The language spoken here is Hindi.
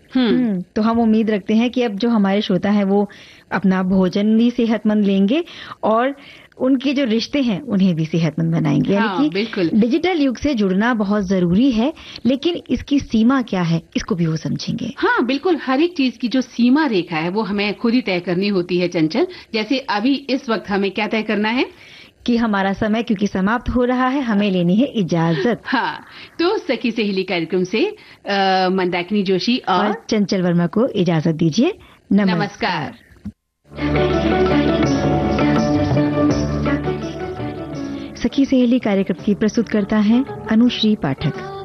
तो हम उम्मीद रखते हैं कि अब जो हमारे श्रोता हैं वो अपना भोजन भी सेहतमंद लेंगे और उनके जो रिश्ते हैं उन्हें भी सेहतमंद बनाएंगे। यानी कि बिल्कुल डिजिटल युग से जुड़ना बहुत जरूरी है, लेकिन इसकी सीमा क्या है इसको भी वो समझेंगे। हाँ बिल्कुल, हर एक चीज की जो सीमा रेखा है वो हमें खुद ही तय करनी होती है चंचल। जैसे अभी इस वक्त हमें क्या तय करना है कि हमारा समय क्योंकि समाप्त हो रहा है, हमें लेनी है इजाजत। हाँ, तो सखी सहेली कार्यक्रम से मंदाकिनी जोशी और चंचल वर्मा को इजाजत दीजिए। नमस्कार। सखी सहेली कार्यक्रम की प्रस्तुत करता है अनुश्री पाठक।